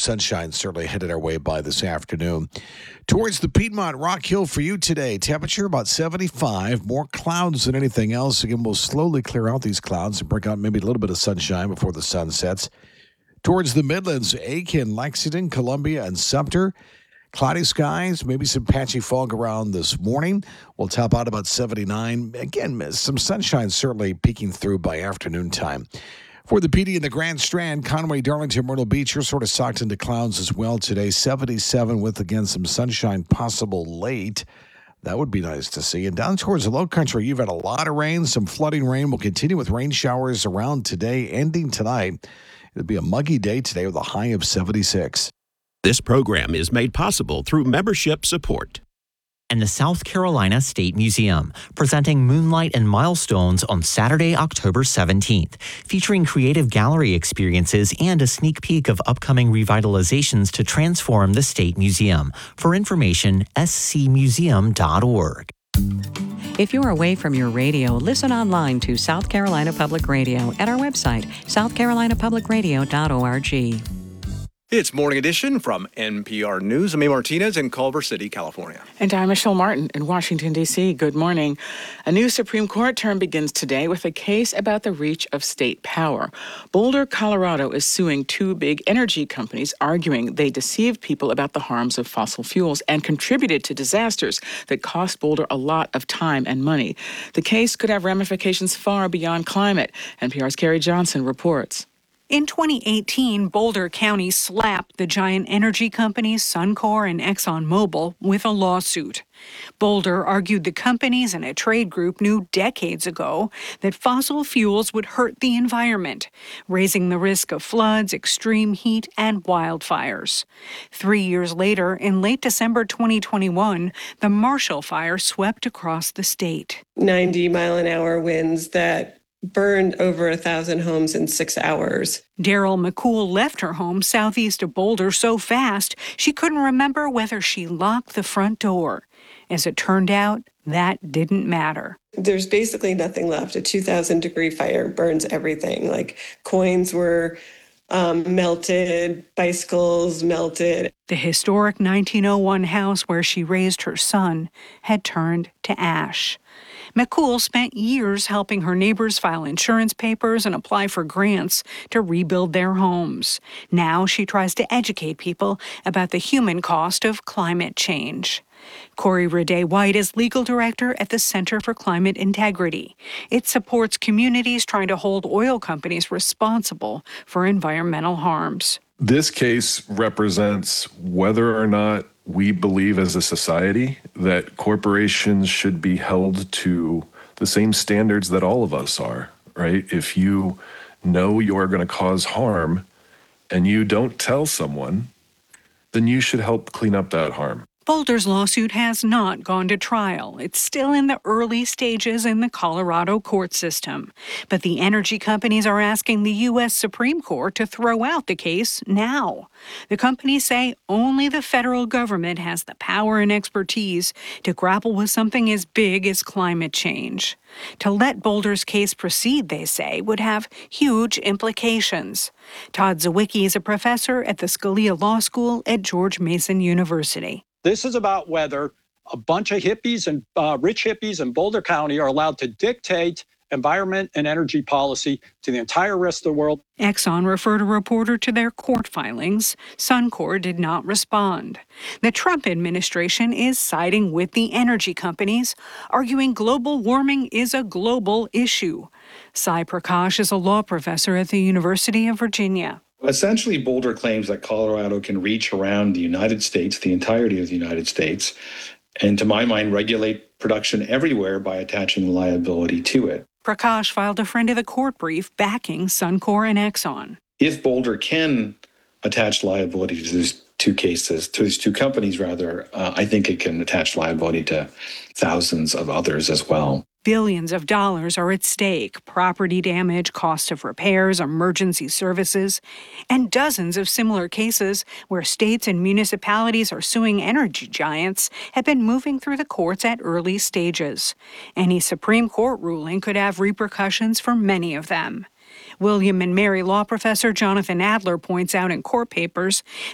sunshine certainly headed our way by this afternoon. Towards the Piedmont Rock Hill for you today. Temperature about 75. More clouds than anything else. Again, we'll slowly clear out these clouds and bring out maybe a little bit of sunshine before the sun sets. Towards the Midlands, Aiken, Lexington, Columbia, and Sumter. Cloudy skies, maybe some patchy fog around this morning. We'll top out about 79. Again, some sunshine certainly peeking through by afternoon time. For the PD in the Grand Strand, Conway, Darlington, Myrtle Beach, you're sort of socked into clouds as well today. 77 with, again, some sunshine possible late. That would be nice to see. And down towards the low country, you've had a lot of rain. Some flooding rain. Will continue with rain showers around today, ending tonight. It'll be a muggy day today with a high of 76. This program is made possible through membership support. And the South Carolina State Museum, presenting Moonlight and Milestones on Saturday, October 17th, featuring creative gallery experiences and a sneak peek of upcoming revitalizations to transform the State Museum. For information, scmuseum.org. If you're away from your radio, listen online to South Carolina Public Radio at our website, southcarolinapublicradio.org. It's Morning Edition from NPR News. I'm A. Martinez in Culver City, California. And I'm Michelle Martin in Washington, D.C. Good morning. A new Supreme Court term begins today with a case about the reach of state power. Boulder, Colorado is suing two big energy companies, arguing they deceived people about the harms of fossil fuels and contributed to disasters that cost Boulder a lot of time and money. The case could have ramifications far beyond climate. NPR's Carrie Johnson reports. In 2018, Boulder County slapped the giant energy companies Suncor and ExxonMobil with a lawsuit. Boulder argued the companies and a trade group knew decades ago that fossil fuels would hurt the environment, raising the risk of floods, extreme heat, and wildfires. 3 years later, in late December 2021, the Marshall Fire swept across the state. 90-mile-an-hour winds that burned over 1,000 homes in 6 hours. Daryl McCool left her home southeast of Boulder so fast she couldn't remember whether she locked the front door. As it turned out, that didn't matter. There's basically nothing left. A 2,000-degree fire burns everything. Like coins were melted, bicycles melted. The historic 1901 house where she raised her son had turned to ash. McCool spent years helping her neighbors file insurance papers and apply for grants to rebuild their homes. Now she tries to educate people about the human cost of climate change. Corey Rade-White is legal director at the Center for Climate Integrity. It supports communities trying to hold oil companies responsible for environmental harms. This case represents whether or not we believe as a society that corporations should be held to the same standards that all of us are, right? If you know you're going to cause harm and you don't tell someone, then you should help clean up that harm. Boulder's lawsuit has not gone to trial. It's still in the early stages in the Colorado court system. But the energy companies are asking the U.S. Supreme Court to throw out the case now. The companies say only the federal government has the power and expertise to grapple with something as big as climate change. To let Boulder's case proceed, they say, would have huge implications. Todd Zawicki is a professor at the Scalia Law School at George Mason University. This is about whether a bunch of hippies and rich hippies in Boulder County are allowed to dictate environment and energy policy to the entire rest of the world. Exxon referred a reporter to their court filings. Suncor did not respond. The Trump administration is siding with the energy companies, arguing global warming is a global issue. Sai Prakash is a law professor at the University of Virginia. Essentially, Boulder claims that Colorado can reach around the United States, the entirety of the United States, and to my mind, regulate production everywhere by attaching liability to it. Prakash filed a friend of the court brief backing Suncor and Exxon. If Boulder can attach liability to these two companies, I think it can attach liability to thousands of others as well. Billions of dollars are at stake: property damage, cost of repairs, emergency services, and dozens of similar cases where states and municipalities are suing energy giants have been moving through the courts at early stages. Any Supreme Court ruling could have repercussions for many of them. William and Mary law professor Jonathan Adler points out in court papers